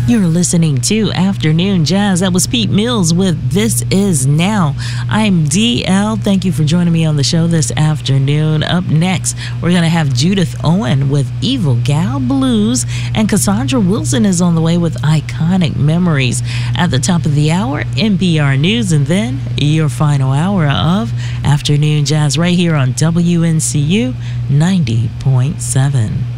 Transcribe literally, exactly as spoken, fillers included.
You're listening to Afternoon Jazz. That was Pete Mills with This Is Now. I'm D L. Thank you for joining me on the show this afternoon. Up next, we're going to have Judith Owen with Evil Gal Blues, and Cassandra Wilson is on the way with Iconic Memories. At the top of the hour, N P R News, and then your final hour of Afternoon Jazz right here on W N C U ninety point seven.